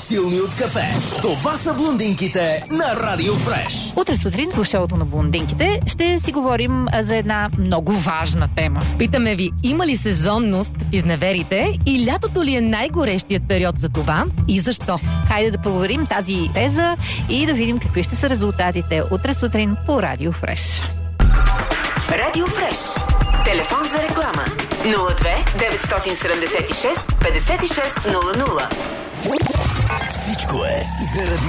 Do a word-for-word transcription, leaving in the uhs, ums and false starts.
по-силни от кафе. Това са блондинките на Радио Фреш. Утре сутрин в шоуто на блондинките ще си говорим за една много важна тема. Питаме ви, има ли сезонност в изневерите и лятото ли е най-горещият период за това и защо? Хайде да проверим тази теза и да видим какви ще са резултатите утре сутрин по Радио Фреш. Радио Фреш. Телефон за реклама нула две деветстотин седемдесет и шест петдесет и шест нула нула. Всичко е заради